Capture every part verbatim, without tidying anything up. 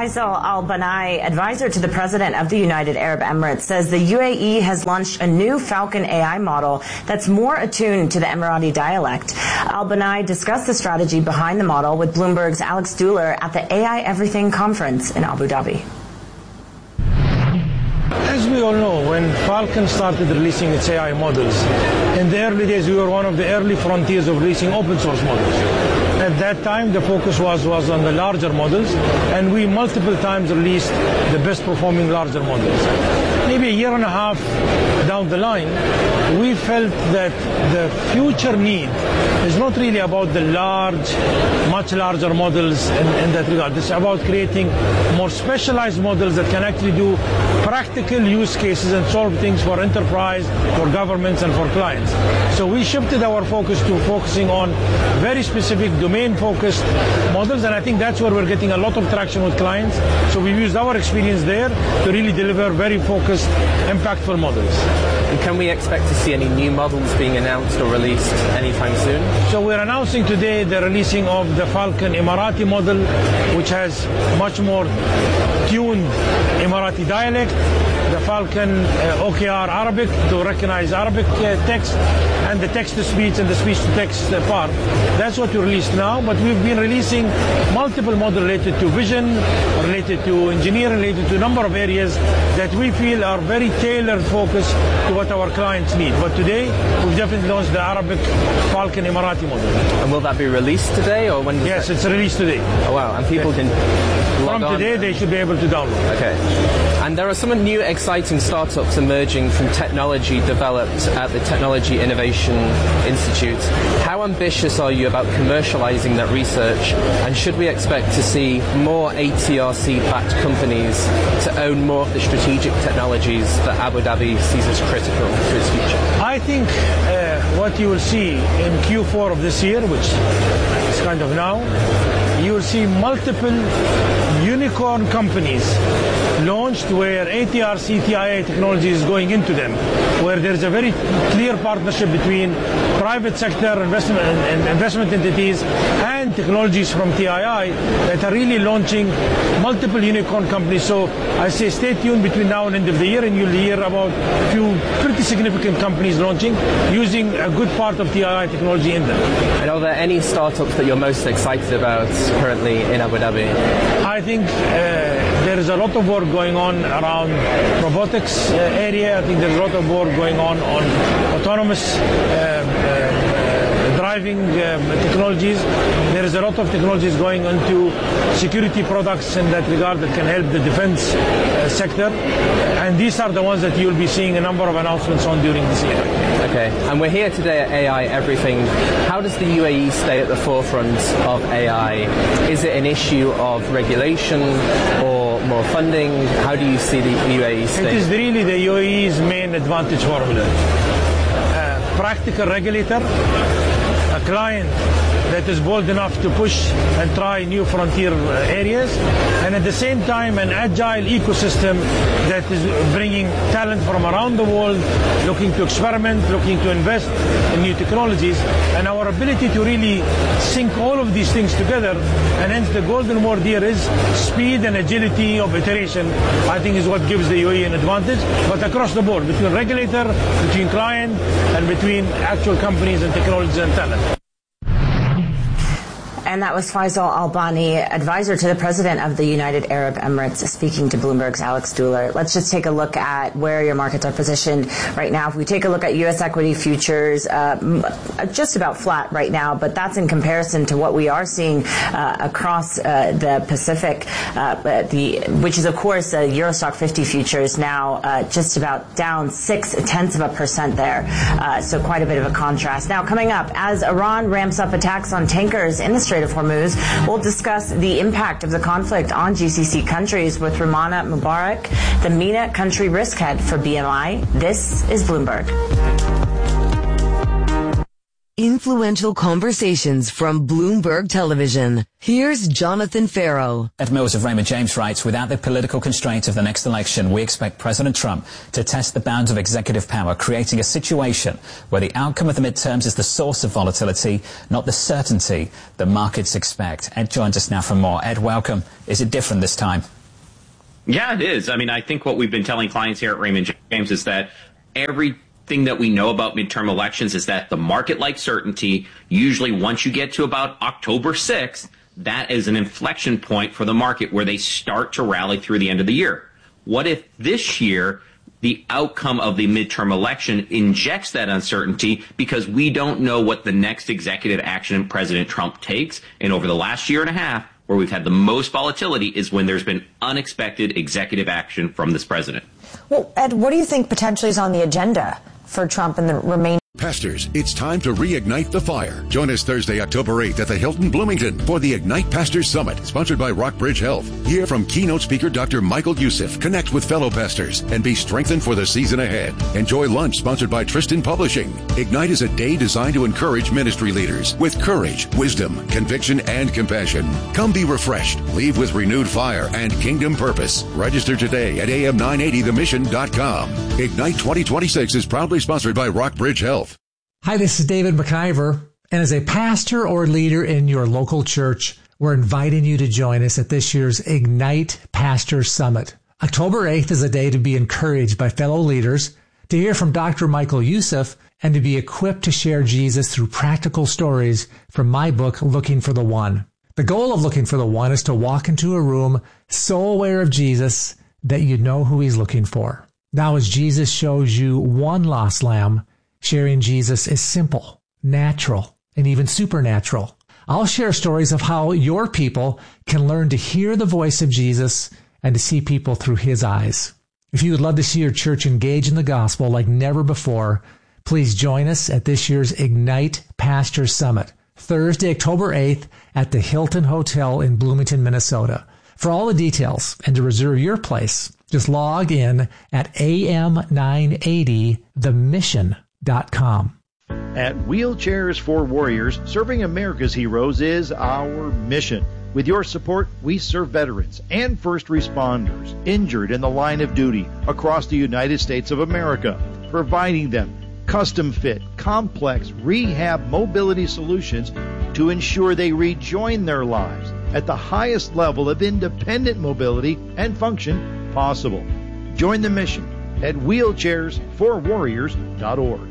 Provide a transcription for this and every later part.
Faisal Al-Banai, advisor to the President of the United Arab Emirates, says the U A E has launched a new Falcon A I model that's more attuned to the Emirati dialect. Al-Banai discussed the strategy behind the model with Bloomberg's Alex Duhler at the A I Everything conference in Abu Dhabi. As we all know, when Falcon started releasing its A I models, in the early days we were one of the early frontiers of releasing open source models. At that time, the focus was, was on the larger models, and we multiple times released the best performing larger models. Maybe a year and a half down the line, we felt that the future need is not really about the large, much larger models in, in that regard. It's about creating more specialized models that can actually do practical use cases and solve things for enterprise, for governments, and for clients. So we shifted our focus to focusing on very specific domain-focused models, and I think that's where we're getting a lot of traction with clients. So we've used our experience there to really deliver very focused, impactful models. And can we expect to see any new models being announced or released anytime soon? So we're announcing today the releasing of the Falcon Emirati model, which has much more tuned Emirati dialect, the Falcon uh, O K R Arabic to recognize Arabic uh, text, and the text-to-speech and the speech-to-text uh, part. That's what we released now, but we've been releasing multiple models related to vision, related to engineering, related to a number of areas that we feel are very tailored focus to what our clients need. But today, we've definitely launched the Arabic Falcon Emirati model. And will that be released today, or when? Yes, that... it's released today. Oh wow! And people okay. can log From on today, and... they should be able to download. Okay. And there are some new exciting startups emerging from technology developed at the Technology Innovation Institute. How ambitious are you about commercializing that research, and should we expect to see more A T R C-backed companies to own more of the strategic technologies that Abu Dhabi sees as critical to its future? I think uh, what you will see in Q four of this year, which is kind of now, you will see multiple unicorn companies launched where A T R C T I A technology is going into them, where there's a very clear partnership between private sector investment and investment entities and technologies from T I I that are really launching multiple unicorn companies. So I say stay tuned between now and end of the year, and you'll hear about a few pretty significant companies launching using a good part of T I I technology in them. And are there any startups that you're most excited about currently in Abu Dhabi? I think uh, there is a lot of work going on around robotics uh, area. I think there's a lot of work going on on autonomous uh, uh, driving uh, technologies. There is a lot of technologies going into security products in that regard that can help the defense uh, sector. And these are the ones that you'll be seeing a number of announcements on during this year. Okay, and we're here today at A I Everything. How does the U A E stay at the forefront of A I? Is it an issue of regulation or more funding? How do you see the U A E staying? It is really the U A E's main advantage formula. A practical regulator, a client that is bold enough to push and try new frontier areas, and at the same time an agile ecosystem that is bringing talent from around the world, looking to experiment, looking to invest in new technologies, and our ability to really sync all of these things together, and hence the golden word here is speed and agility of iteration, I think is what gives the U A E an advantage, but across the board, between regulator, between client, and between actual companies and technologies and talent. And that was Faisal Al-Banai, advisor to the President of the United Arab Emirates, speaking to Bloomberg's Alex Duhler. Let's just take a look at where your markets are positioned right now. If we take a look at U S equity futures, uh, just about flat right now, but that's in comparison to what we are seeing uh, across uh, the Pacific, uh, the, which is, of course, uh, Eurostock fifty futures now uh, just about down six tenths of a percent there. Uh, so quite a bit of a contrast. Now, coming up, as Iran ramps up attacks on tankers in the Strait of Hormuz, we'll discuss the impact of the conflict on G C C countries with Ramana Mubarak, the MENA country risk head for B M I. This is Bloomberg. Influential conversations from Bloomberg Television. Here's Jonathan Farrow. Ed Mills of Raymond James writes, without the political constraints of the next election, we expect President Trump to test the bounds of executive power, creating a situation where the outcome of the midterms is the source of volatility, not the certainty that markets expect. Ed joins us now for more. Ed, welcome. Is it different this time? Yeah, it is. I mean, I think what we've been telling clients here at Raymond James is that every thing that we know about midterm elections is that the market likes certainty. Usually once you get to about October sixth, that is an inflection point for the market where they start to rally through the end of the year. What if this year the outcome of the midterm election injects that uncertainty because we don't know what the next executive action President Trump takes? And over the last year and a half, where we've had the most volatility is when there's been unexpected executive action from this president. Well, Ed, what do you think potentially is on the agenda for Trump and the remaining? Pastors, it's time to reignite the fire. Join us Thursday, October eighth at the Hilton Bloomington for the Ignite Pastors Summit, sponsored by Rockbridge Health. Hear from keynote speaker Doctor Michael Youssef, connect with fellow pastors, and be strengthened for the season ahead. Enjoy lunch sponsored by Tristan Publishing. Ignite is a day designed to encourage ministry leaders with courage, wisdom, conviction, and compassion. Come be refreshed, leave with renewed fire and kingdom purpose. Register today at A M nine eighty the mission dot com. Ignite twenty twenty-six is proudly sponsored by Rockbridge Health. Hi, this is David McIver, and as a pastor or leader in your local church, we're inviting you to join us at this year's Ignite Pastor Summit. October eighth is a day to be encouraged by fellow leaders, to hear from Doctor Michael Youssef, and to be equipped to share Jesus through practical stories from my book, Looking for the One. The goal of Looking for the One is to walk into a room so aware of Jesus that you know who he's looking for. Now, as Jesus shows you one lost lamb, sharing Jesus is simple, natural, and even supernatural. I'll share stories of how your people can learn to hear the voice of Jesus and to see people through his eyes. If you would love to see your church engage in the gospel like never before, please join us at this year's Ignite Pastor Summit, Thursday, October eighth at the Hilton Hotel in Bloomington, Minnesota. For all the details and to reserve your place, just log in at A M nine eighty the mission dot com. At Wheelchairs for Warriors, serving America's heroes is our mission. With your support, we serve veterans and first responders injured in the line of duty across the United States of America, providing them custom-fit, complex rehab mobility solutions to ensure they rejoin their lives at the highest level of independent mobility and function possible. Join the mission at wheelchairs for warriors dot org.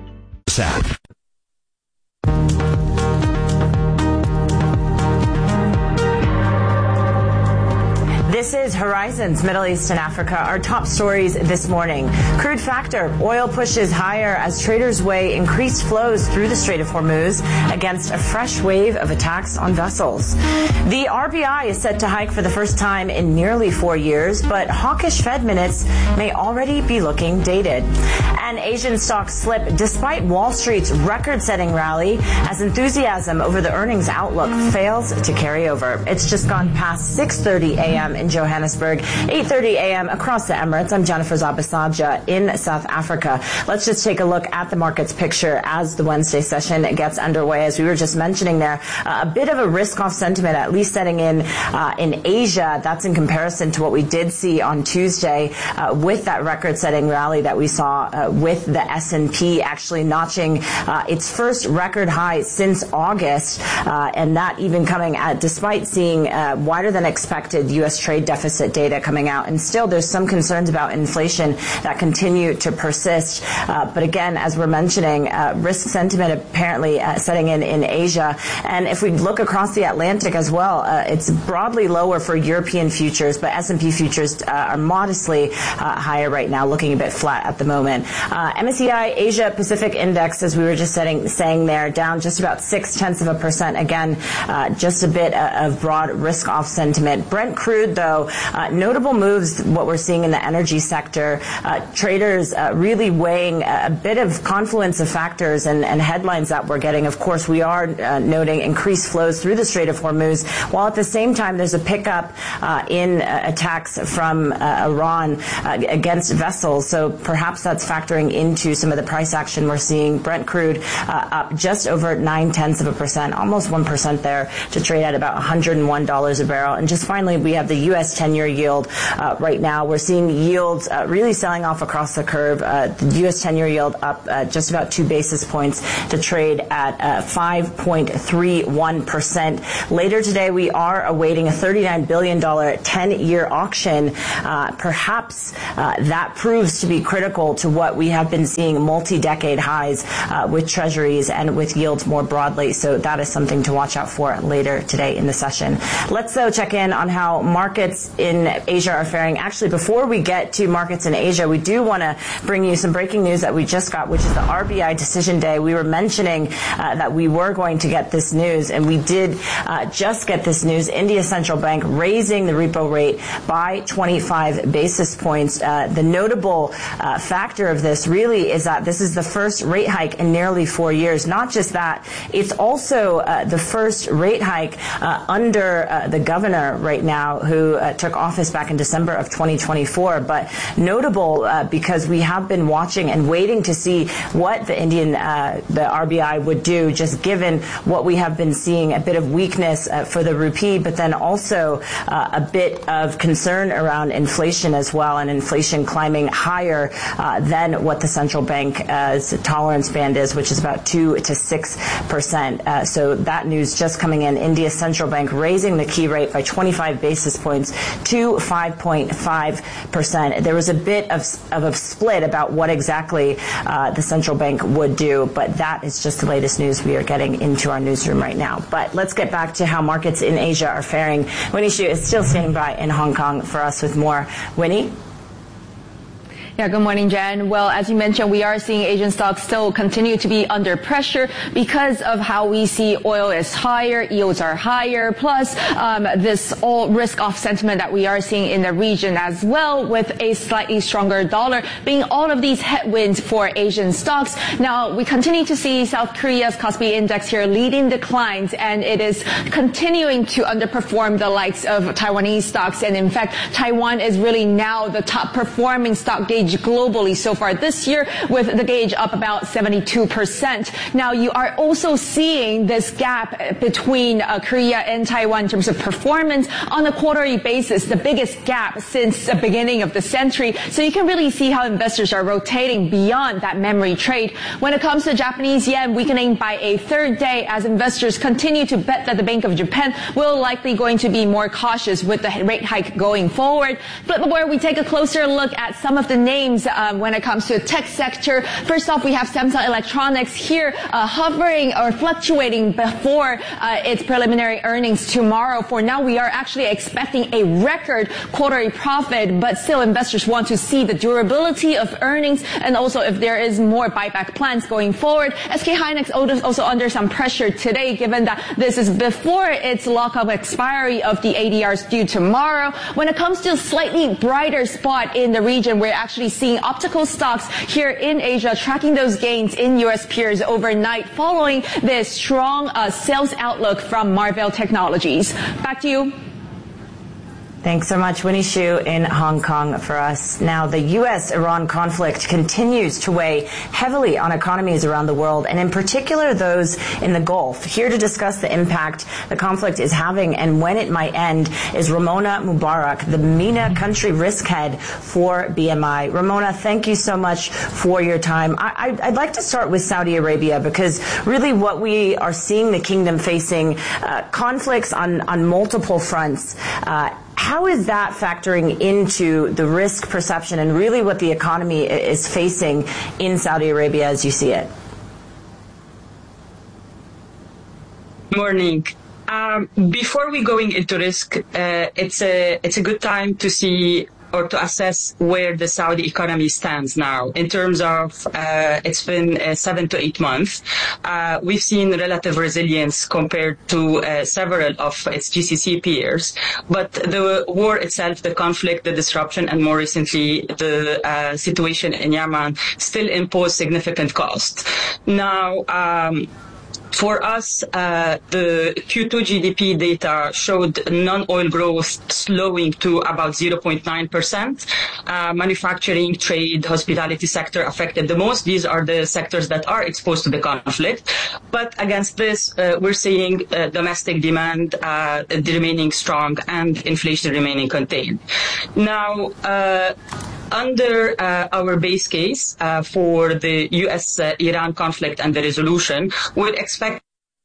This is Horizons Middle East and Africa. Our top stories this morning. Crude factor. Oil pushes higher as traders weigh increased flows through the Strait of Hormuz against a fresh wave of attacks on vessels. The R B I is set to hike for the first time in nearly four years, but hawkish Fed minutes may already be looking dated. And Asian stocks slip despite Wall Street's record-setting rally as enthusiasm over the earnings outlook fails to carry over. It's just gone past six thirty a.m. in Johannesburg, eight thirty a.m. across the Emirates. I'm Jennifer Zabasaja in South Africa. Let's just take a look at the markets picture as the Wednesday session gets underway. As we were just mentioning there, uh, a bit of a risk-off sentiment, at least setting in uh, in Asia. That's in comparison to what we did see on Tuesday uh, with that record-setting rally that we saw uh, with the S and P actually notching uh, its first record high since August, uh, and that even coming at despite seeing uh, wider than expected U S trade deficit data coming out. And still there's some concerns about inflation that continue to persist. Uh, but again, as we're mentioning, uh, risk sentiment apparently uh, setting in in Asia. And if we look across the Atlantic as well, uh, it's broadly lower for European futures, but S and P futures uh, are modestly uh, higher right now, looking a bit flat at the moment. Uh, M S C I Asia Pacific Index, as we were just setting, saying there, down just about six tenths of a percent. Again, uh, just a bit of broad risk-off sentiment. Brent crude, though, ago. Uh, notable moves, what we're seeing in the energy sector, uh, traders uh, really weighing a bit of confluence of factors and, and headlines that we're getting. Of course, we are uh, noting increased flows through the Strait of Hormuz, while at the same time there's a pickup uh, in uh, attacks from uh, Iran uh, against vessels. So perhaps that's factoring into some of the price action we're seeing. Brent crude uh, up just over nine tenths of a percent, almost one percent there, to trade at about one hundred one dollars a barrel. And just finally, we have the U S ten-year yield uh, right now. We're seeing yields uh, really selling off across the curve. Uh, the U S ten-year yield up uh, just about two basis points to trade at uh, five point three one percent. Later today, we are awaiting a thirty-nine billion dollars ten-year auction. Uh, perhaps uh, that proves to be critical to what we have been seeing multi-decade highs uh, with treasuries and with yields more broadly. So that is something to watch out for later today in the session. Let's, though, check in on how markets in Asia are faring. Actually, before we get to markets in Asia, we do want to bring you some breaking news that we just got, which is the R B I decision day. We were mentioning uh, that we were going to get this news, and we did uh, just get this news. India's central bank raising the repo rate by twenty-five basis points. Uh, the notable uh, factor of this really is that this is the first rate hike in nearly four years. Not just that, it's also uh, the first rate hike uh, under uh, the governor right now, who uh, took office back in December of twenty twenty-four. But notable uh, because we have been watching and waiting to see what the Indian, uh, the R B I would do, just given what we have been seeing, a bit of weakness uh, for the rupee, but then also uh, a bit of concern around inflation as well, and inflation climbing higher uh, than what the central bank's tolerance band is, which is about two to six percent. Uh, so that news just coming in. India's central bank raising the key rate by twenty-five basis points to five point five percent. There was a bit of, of a split about what exactly uh, the central bank would do, but that is just the latest news we are getting into our newsroom right now. But let's get back to how markets in Asia are faring. Winnie Xu is still standing by in Hong Kong for us with more. Winnie? Yeah, good morning, Jen. Well, as you mentioned, we are seeing Asian stocks still continue to be under pressure because of how we see oil is higher, yields are higher, plus um, this all risk-off sentiment that we are seeing in the region as well, with a slightly stronger dollar being all of these headwinds for Asian stocks. Now, we continue to see South Korea's Kospi index here leading declines, and it is continuing to underperform the likes of Taiwanese stocks. And in fact, Taiwan is really now the top performing stock gauge globally so far this year, with the gauge up about seventy-two percent. Now, you are also seeing this gap between uh, Korea and Taiwan in terms of performance on a quarterly basis, the biggest gap since the beginning of the century. So you can really see how investors are rotating beyond that memory trade. When it comes to Japanese yen weakening by a third day, as investors continue to bet that the Bank of Japan will likely going to be more cautious with the rate hike going forward. But where we take a closer look at some of the names um, when it comes to the tech sector. First off, we have Samsung Electronics here uh, hovering or fluctuating before uh, its preliminary earnings tomorrow. For now, we are actually expecting a record quarterly profit, but still investors want to see the durability of earnings and also if there is more buyback plans going forward. S K Hynix also under some pressure today, given that this is before its lockup expiry of the A D Rs due tomorrow. When it comes to a slightly brighter spot in the region, we're actually seeing optical stocks here in Asia tracking those gains in U S peers overnight following this strong uh, sales outlook from Marvell Technologies. Back to you. Thanks so much, Winnie Xu in Hong Kong for us. Now, the U S Iran conflict continues to weigh heavily on economies around the world, and in particular those in the Gulf. Here to discuss the impact the conflict is having and when it might end is Ramona Mubarak, the MENA country risk head for B M I. Ramona, thank you so much for your time. I, I'd like to start with Saudi Arabia, because really what we are seeing the kingdom facing uh, conflicts on, on multiple fronts. Uh, How is that factoring into the risk perception and really what the economy is facing in Saudi Arabia as you see it? Morning. Um, before we going into risk, uh, it's a it's a good time to see or to assess where the Saudi economy stands now in terms of uh, it's been uh, seven to eight months. Uh, we've seen relative resilience compared to uh, several of its G C C peers, but the war itself, the conflict, the disruption, and more recently the uh, situation in Yemen still impose significant cost. Now, um, for us, uh, the Q two G D P data showed non-oil growth slowing to about zero point nine percent. Uh, manufacturing, trade, hospitality sector affected the most. These are the sectors that are exposed to the conflict. But against this, uh, we're seeing uh, domestic demand uh, remaining strong and inflation remaining contained. Now, uh, under uh, our base case uh, for the U S Iran uh, conflict and the resolution, we'd expect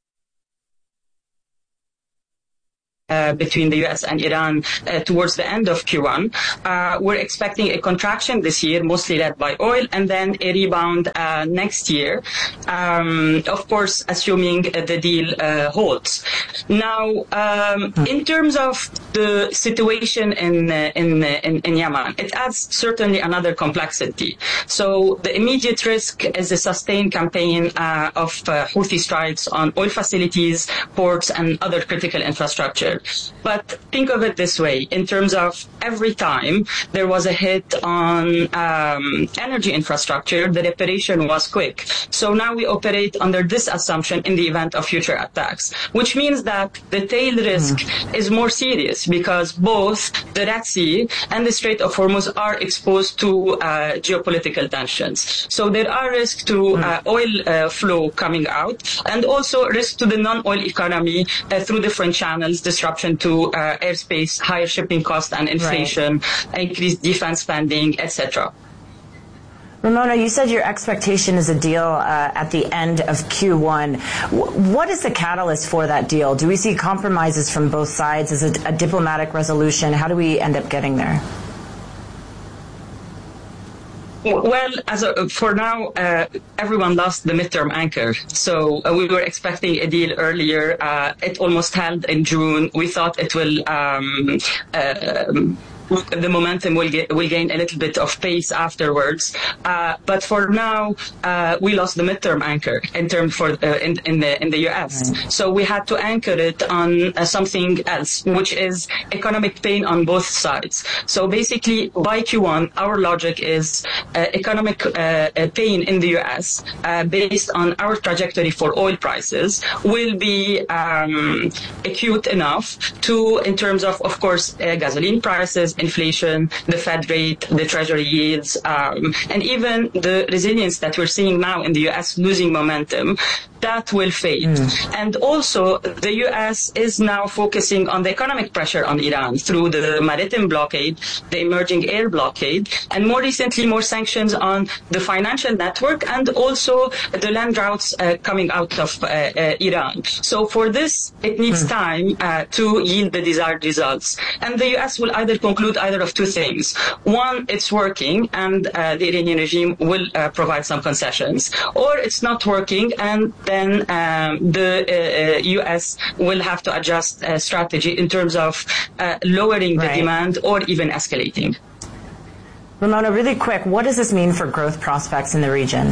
Uh, between the U S and Iran uh, towards the end of Q one. Uh, we're expecting a contraction this year, mostly led by oil, and then a rebound uh, next year, um, of course, assuming uh, the deal uh, holds. Now, um, in terms of the situation in, uh, in, uh, in, in Yemen, it adds certainly another complexity. So the immediate risk is a sustained campaign uh, of uh, Houthi strikes on oil facilities, ports, and other critical infrastructure. But think of it this way, in terms of every time there was a hit on um, energy infrastructure, the reparation was quick. So now we operate under this assumption in the event of future attacks, which means that the tail risk mm. is more serious because both the Red Sea and the Strait of Hormuz are exposed to uh, geopolitical tensions. So there are risks to mm. uh, oil uh, flow coming out and also risk to the non-oil economy uh, through different channels, disruption to uh, airspace, higher shipping costs and inflation, right. increased defense spending, et cetera. Ramona, you said your expectation is a deal uh, at the end of Q one. W- what is the catalyst for that deal? Do we see compromises from both sides? Is it a diplomatic resolution? How do we end up getting there? Well, as a, for now, uh, everyone lost the midterm anchor. So uh, we were expecting a deal earlier. Uh, it almost held in June. We thought it will um, uh, the momentum will, get, will gain a little bit of pace afterwards. Uh, but for now, uh, we lost the midterm anchor in term for uh, in, in the in the U S. Right. So we had to anchor it on uh, something else, which is economic pain on both sides. So basically, by Q one, our logic is uh, economic uh, pain in the U S uh, based on our trajectory for oil prices will be um, acute enough to, in terms of, of course, uh, gasoline prices, inflation, the Fed rate, the Treasury yields, um, and even the resilience that we're seeing now in the U S losing momentum, that will fade. Mm. And also, the U S is now focusing on the economic pressure on Iran through the maritime blockade, the emerging air blockade, and more recently, more sanctions on the financial network and also the land routes uh, coming out of uh, uh, Iran. So for this, it needs mm. time uh, to yield the desired results. And the U S will either conclude either of two things. One, it's working and uh, the Iranian regime will uh, provide some concessions, or it's not working and then um, the uh, U S will have to adjust uh, strategy in terms of uh, lowering right. the demand or even escalating. Ramona, really quick, what does this mean for growth prospects in the region?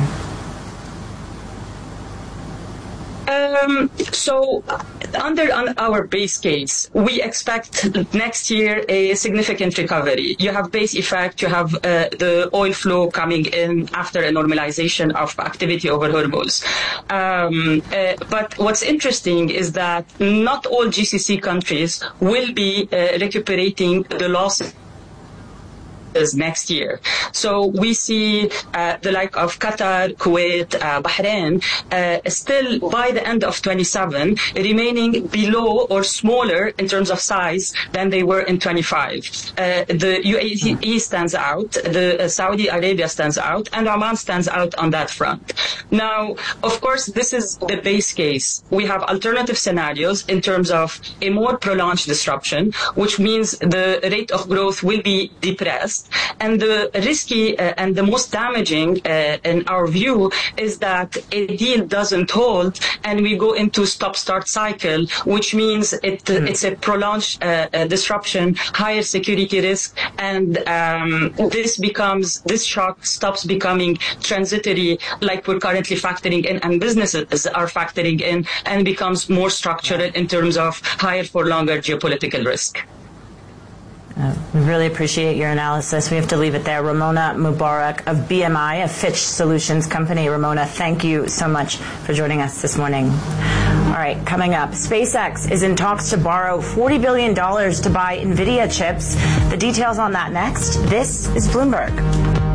Um, so under on our base case, we expect next year a significant recovery. You have base effect, you have uh, the oil flow coming in after a normalization of activity over Hormuz. Um, uh, but what's interesting is that not all G C C countries will be uh, recuperating the losses next year. So we see uh, the like of Qatar, Kuwait, uh, Bahrain, uh, still by the end of twenty-seven remaining below or smaller in terms of size than they were in twenty-five. Uh, the U A E stands out, the uh, Saudi Arabia stands out, and Oman stands out on that front. Now, of course, this is the base case. We have alternative scenarios in terms of a more prolonged disruption, which means the rate of growth will be depressed. risk. And the risky uh, and the most damaging, uh, in our view, is that a deal doesn't hold and we go into stop-start cycle, which means it mm. it's a prolonged uh, uh, disruption, higher security risk, and um, this becomes this shock stops becoming transitory, like we're currently factoring in, and businesses are factoring in, and becomes more structural in terms of higher for longer geopolitical risk. Uh, we really appreciate your analysis. We have to leave it there. Ramona Mubarak of B M I, a Fitch Solutions company. Ramona, thank you so much for joining us this morning. All right, coming up, SpaceX is in talks to borrow forty billion dollars to buy NVIDIA chips. The details on that next. This is Bloomberg.